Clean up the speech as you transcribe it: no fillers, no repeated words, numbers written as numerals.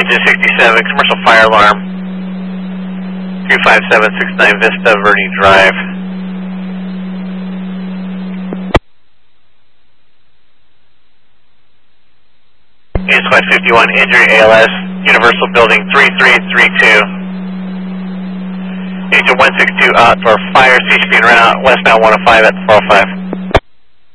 Engine 67, commercial fire alarm. 25769 Vista Verde Drive. Engine 51, injury ALS, Universal Building 3332. Engine 162 out for fire, CHP and route, westbound 105 at 405.